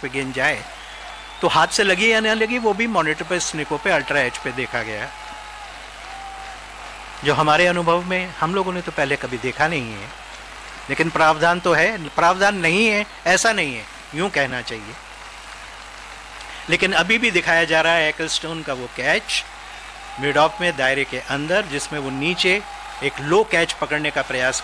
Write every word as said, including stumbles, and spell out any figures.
पे गेंद जाए तो हाथ से लगी या ना लगी वो भी मॉनिटर पे, स्निकों पे, अल्ट्रा एच पे देखा गया, जो हमारे अनुभव में हम लोगों ने तो पहले कभी देखा नहीं है। लेकिन प्रावधान तो है, प्रावधान नहीं है ऐसा नहीं है, यूं कहना चाहिए। लेकिन अभी भी दिखाया जा रहा है एक्लस्टोन का वो कैच मिड ऑफ में दायरे के अंदर, जिसमें वो नीचे एक लो कैच पकड़ने का प्रयास